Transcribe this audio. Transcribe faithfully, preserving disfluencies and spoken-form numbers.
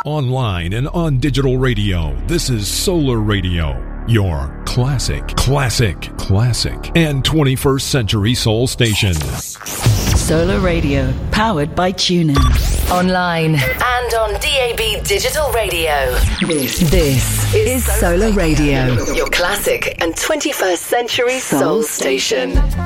Online and on digital radio, this is Solar Radio, your classic, classic, classic, and twenty-first century soul station. Solar Radio, powered by TuneIn. Online and on D A B digital radio. This, this is Solar Radio, your classic and twenty-first century soul, soul station.